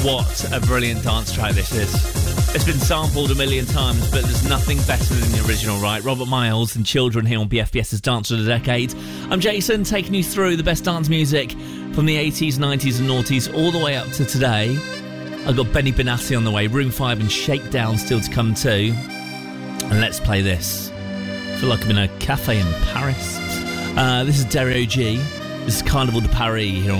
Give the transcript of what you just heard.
What a brilliant dance track this is. It's been sampled a million times, but there's nothing better than the original, right? Robert Miles and Children here on BFBS's Dance of the Decade. I'm Jason, taking you through the best dance music from the 80s, 90s and noughties all the way up to today. I've got Benny Benassi on the way, Room 5 and Shakedown still to come too. And let's play this. I feel like I'm in a cafe in Paris. This is Derry OG. This is Carnival de Paris here on